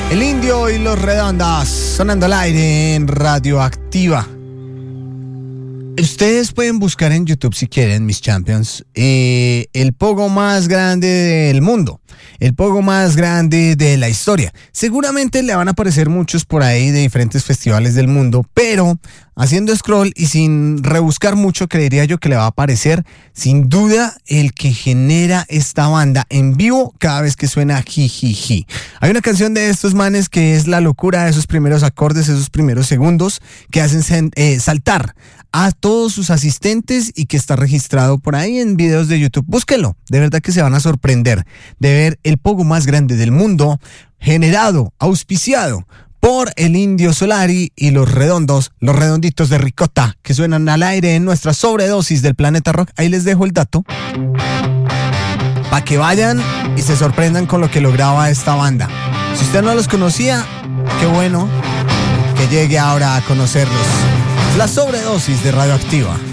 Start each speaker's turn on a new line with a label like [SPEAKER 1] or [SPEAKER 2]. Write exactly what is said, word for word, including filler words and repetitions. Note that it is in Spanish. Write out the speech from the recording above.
[SPEAKER 1] El Indio y los Redondos, sonando al aire en Radioactiva. Ustedes pueden buscar en YouTube si quieren, mis champions, eh, el pogo más grande del mundo, el pogo más grande de la historia. Seguramente le van a aparecer muchos por ahí de diferentes festivales del mundo, pero haciendo scroll y sin rebuscar mucho, creería yo que le va a aparecer sin duda el que genera esta banda en vivo cada vez que suena Jijiji. Hay una canción de estos manes que es la locura de esos primeros acordes, esos primeros segundos que hacen eh, saltar a todos sus asistentes y que está registrado por ahí en videos de YouTube. Búsquenlo, de verdad que se van a sorprender de ver el pogo más grande del mundo generado, auspiciado por el Indio Solari y los redondos, los redonditos de ricota que suenan al aire en nuestra sobredosis del Planeta Rock. Ahí les dejo el dato para que vayan y se sorprendan con lo que lograba esta banda. Si usted no los conocía, qué bueno que llegue ahora a conocerlos. La sobredosis de Radioactiva.